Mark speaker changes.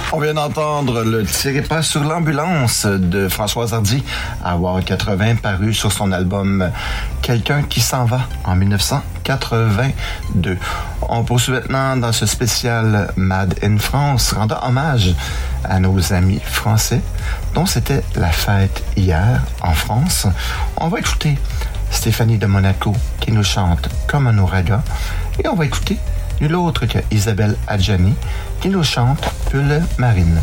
Speaker 1: On vient d'entendre le Tirez pas sur l'ambulance de Françoise Hardy à War 80, paru sur son album Quelqu'un qui s'en va en 1982. On poursuit maintenant dans ce spécial Made in France, rendant hommage à nos amis français, dont c'était la fête hier en France. On va écouter Stéphanie de Monaco qui nous chante Comme un ouragan, et on va écouter nul autre que Isabelle Adjani qui nous chante Pull Marine.